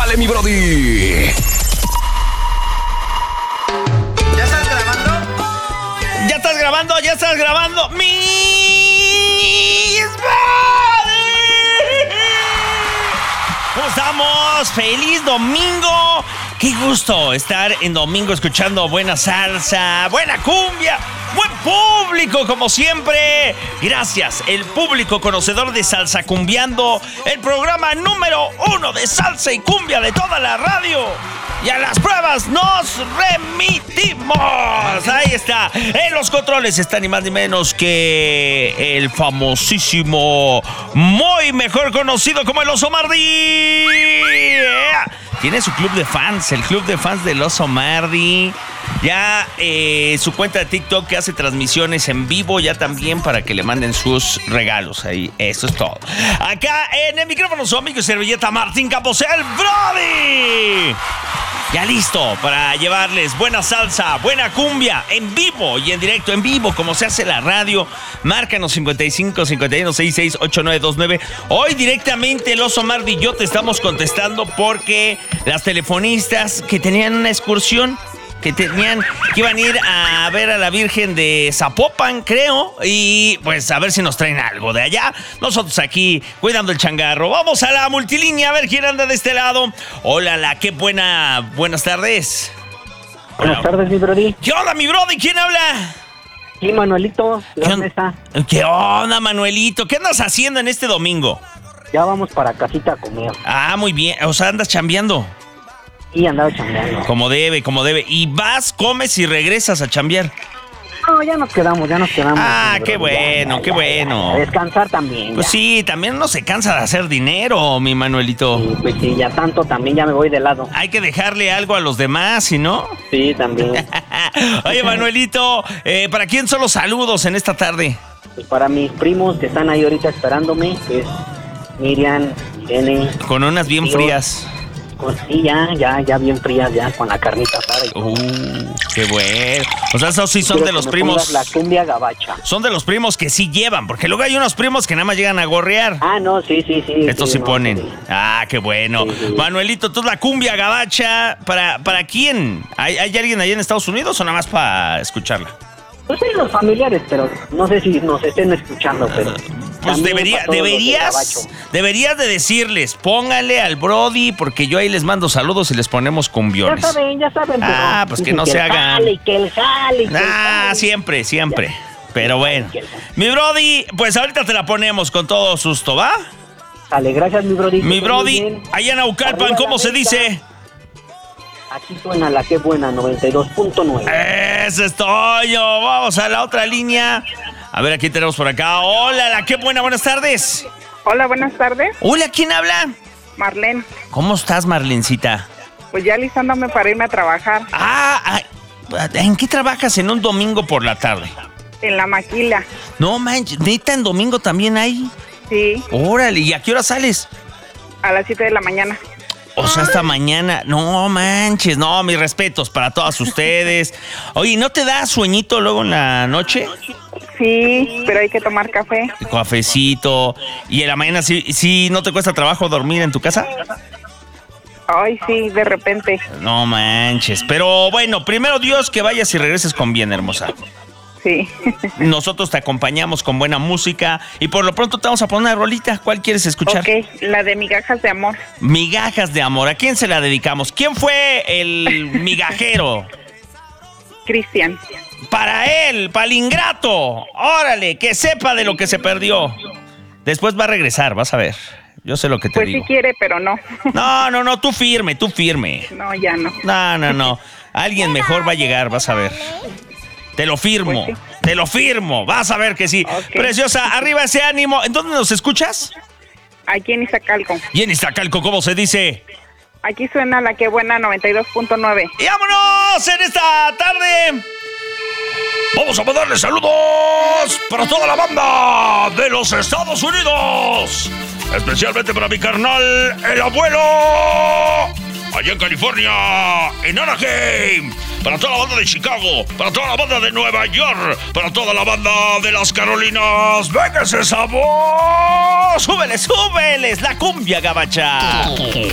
Échale, mi brody. ¿Ya estás grabando? ¿Ya estás grabando? ¡Mis brody! ¿Cómo estamos? ¡Feliz domingo! ¡Qué gusto estar en domingo escuchando buena salsa, buena cumbia! ¡Buen público, como siempre! Gracias, el público conocedor de Salsa Cumbiando, el programa número 1 de salsa y cumbia de toda la radio. Y a las pruebas nos remitimos. Ahí está. En los controles está ni más ni menos que el famosísimo, muy mejor conocido como el Oso Mardi. Tiene su club de fans, el club de fans del Oso Mardi. Ya su cuenta de TikTok que hace transmisiones en vivo ya también para que le manden sus regalos ahí. Eso es todo. Acá en el micrófono su amigo y servilleta Martín Campos, el Brody. Ya listo para llevarles buena salsa, buena cumbia en vivo y en directo, en vivo, como se hace la radio. Márcanos 55 51 66 8929. Hoy directamente el Oso Mardi y yo te estamos contestando porque las telefonistas que tenían una excursión, que iban a ir a ver a la Virgen de Zapopan, creo, y pues a ver si nos traen algo de allá. Nosotros aquí cuidando el changarro. Vamos a la multilínea a ver quién anda de este lado. Hola, qué buenas tardes. Buenas tardes, mi brody. ¿Qué onda, mi brody? ¿Quién habla? Sí, Manuelito. ¿Dónde está? ¿Qué onda, Manuelito? ¿Qué andas haciendo en este domingo? Ya vamos para casita a comer. Ah, muy bien. O sea, andas chambeando. Y andaba chambeando. Como debe. Y vas, comes y regresas a chambear. No, ya nos quedamos. Ah, qué bueno, qué bueno. A descansar también. Pues ya. sí, también uno se cansa de hacer dinero, mi Manuelito. Sí, pues sí, ya tanto también ya me voy de lado. Hay que dejarle algo a los demás, ¿sí no? Sí, también. Oye, Manuelito, ¿para quién son los saludos en esta tarde? Pues para mis primos que están ahí ahorita esperándome, que es Miriam, Irene. Con unas bien Dios. frías. Sí, ya bien frías, ya con la carnita asada. Qué bueno. O sea, esos sí son Quiero de los que me primos. pongas la cumbia gabacha. Son de los primos que sí llevan, porque luego hay unos primos que nada más llegan a gorrear. Ah, no, sí. Estos sí no, ponen. Sí. Ah, qué bueno. Sí. Manuelito, ¿tú la cumbia gabacha para quién? ¿Hay alguien allá en Estados Unidos o nada más para escucharla? Pues sí, los familiares, pero no sé si nos estén escuchando, pero... Pues deberías de decirles, póngale al Brody, porque yo ahí les mando saludos y les ponemos cumbiones. Ya saben. Ah, pues que no se hagan. Que el jale. Siempre. Pero bueno. Mi Brody, pues ahorita te la ponemos con todo susto, ¿va? Dale, gracias, mi Brody. Mi Brody, allá en Naucalpan, ¿cómo se dice? Aquí suena la que buena, 92.9. Eso es todo. Vamos a la otra línea. A ver, aquí tenemos por acá. Hola, la qué buena, buenas tardes. Hola, buenas tardes. Hola, ¿quién habla? Marlene. ¿Cómo estás, Marlencita? Pues ya listándome para irme a trabajar. ¿En qué trabajas en un domingo por la tarde? En la maquila. No manches, ¿neta en domingo también hay? Sí. Órale, ¿y a qué hora sales? A las 7 de la mañana. O sea, hasta mañana. No manches, no, mis respetos para todas ustedes. Oye, ¿no te da sueñito luego en la noche? Sí, pero hay que tomar café. Cafecito. ¿Y en la mañana sí no te cuesta trabajo dormir en tu casa? Ay, sí, de repente. No manches. Pero bueno, primero Dios que vayas y regreses con bien, hermosa. Sí. Nosotros te acompañamos con buena música y por lo pronto te vamos a poner una rolita. ¿Cuál quieres escuchar? Ok, la de Migajas de Amor. Migajas de Amor. ¿A quién se la dedicamos? ¿Quién fue el migajero? Cristian. Para él, para el ingrato. Órale, que sepa de lo que se perdió. Después va a regresar, vas a ver. Yo sé lo que te pues digo. Pues sí quiere, pero no. No, tú firme. No, ya no. No. Alguien mejor va a llegar, vas a ver. Te lo firmo, pues sí. Te lo firmo. Vas a ver que sí. Okay. Preciosa, arriba ese ánimo. ¿En dónde nos escuchas? Aquí en Iztacalco. ¿Y en Iztacalco cómo se dice? Aquí suena la que buena 92.9. ¡Y vámonos en esta tarde! Vamos a mandarle saludos para toda la banda de los Estados Unidos. Especialmente para mi carnal, el abuelo, allá en California, en Anaheim. Para toda la banda de Chicago, para toda la banda de Nueva York, para toda la banda de las Carolinas. ¡Venga ese sabor! ¡Súbeles, súbeles! La cumbia gabacha.